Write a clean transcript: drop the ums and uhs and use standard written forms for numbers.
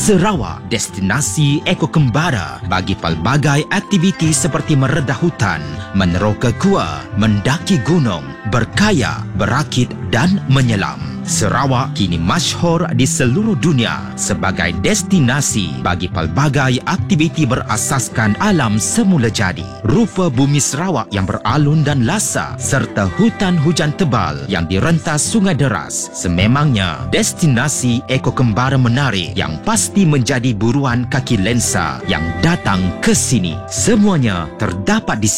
Sarawak, destinasi ekokembara bagi pelbagai aktiviti seperti meredah hutan, meneroka gua, mendaki gunung, berkaya, berakit dan menyelam. Sarawak kini masyhur di seluruh dunia sebagai destinasi bagi pelbagai aktiviti berasaskan alam semula jadi. Rupa bumi Sarawak yang beralun dan lasa serta hutan hujan tebal yang direntas sungai deras sememangnya destinasi ekokembara menarik yang pasti menjadi buruan kaki lensa yang datang ke sini. Semuanya terdapat di